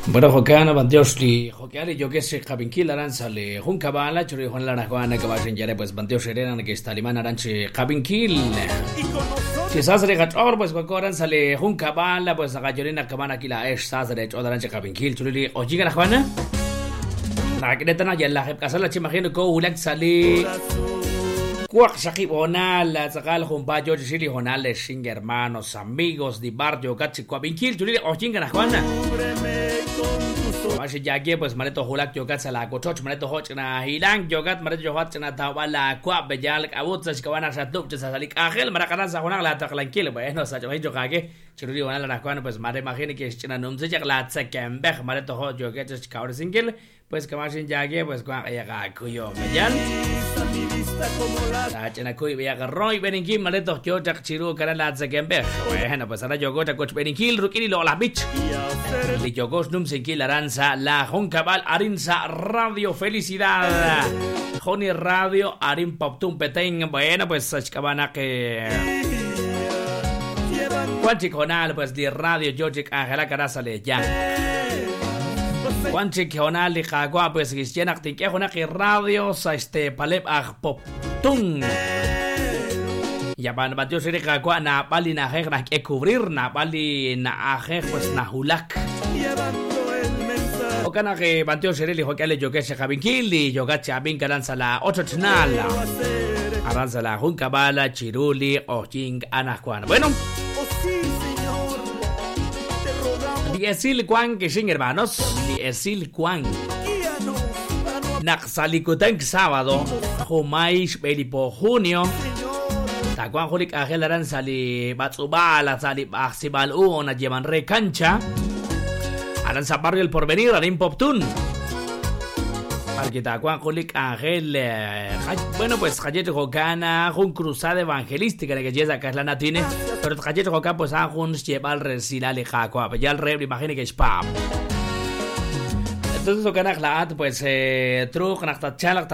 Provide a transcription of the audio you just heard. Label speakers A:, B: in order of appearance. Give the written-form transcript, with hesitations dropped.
A: Bueno, Jocana, Bandiosli, Jocari, yo que sé, Javinquil, Aranzale, Juncabala, Churi, Juan Lara, Juana, Caballen, Yare, pues Bandios Serena, que está Limán, Aranche, Javinquil. Si Sazre, Gachor, pues Cocoran, sale Juncabala, pues Gallorina, Cabana, Kila, Esh, Sazre, Odaranche, Javinquil, Churi, Ojiga, Juana. La Gretana, y la Casala, Chimagino, Go, Ulak, Sali. Cuac Shakib Honal, Zagal, Jumba, George Shili Honal, Shing, hermanos, amigos, de Barrio, Gachi, Coavinquil, Churi, Ojinga, Juana. Masih jagi pues mareto hulak jogat sala kococh mareto hoch na hilang jogat mareto jogat na tawala kwa bejal abut sa kawana sa tup sa salik akhel marakaran sa hunang la taklankil bueno sa joi jogage chururi wana la kwana pues mare imagine que china numse jak la sa kembeh mareto ho jogat sa kaur single pues kamashin jagi pues kwa ya ga kuyo bejal sa china kuy ya ga roy beningim mareto jogat chiru kana la sa kembeh bueno pues ara jogot coach beningil rukini lo la bich li jogos numse kilaran la Joncabal Arinsa Radio Felicidad Joni Radio Arin Poptum Peteng. Bueno pues Cabana que Juanchi Jonal pues de Radio George Angela Carasale ya Juanchi Jonal de Jagua pues Gisjenak Tinke Jonaki Radio sa Palep Poptum ya van batio sere Jagua na bali na hegna que cubrir na bali na aje pues na hulak o kana que Banteo Sereli Jocale yo que se Javinquil y Yogacha Binka lanza la 8 chnal avanza la Juncabala Chiruli Ojing Anajuan. Bueno, Diesil Kwan que sin hermanos Diesil Kwan Naxalikutank sábado Jumais Belipo junio Tacuan Julik Agelaran sali Batsubala sali Baxibal una llevan recancha Aranza Barrio El Porvenir, Arin Poptun. Marquita Juan Julik Ángel. Bueno, pues Jayet Jocana, Jun Cruzada Evangelística, que ya es la natine. Pero Jayet Jocana, pues Jun lleva al Resilale Jacob. Ya el rey, imagine que es pap. Entonces, Jocana, pues, truc, Nachta Chalak,